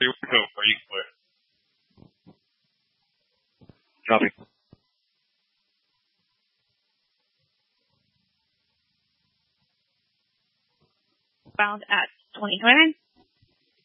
Go for you, clear. Copy. Bound at 2029.